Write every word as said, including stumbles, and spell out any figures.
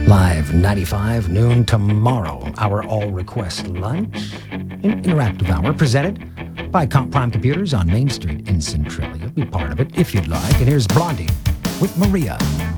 Live ninety-five, noon tomorrow. Our all-request lunch. An interactive hour presented by Comp Prime Computers on Main Street in Centralia. Be part of it if you'd like. And here's Blondie with Maria.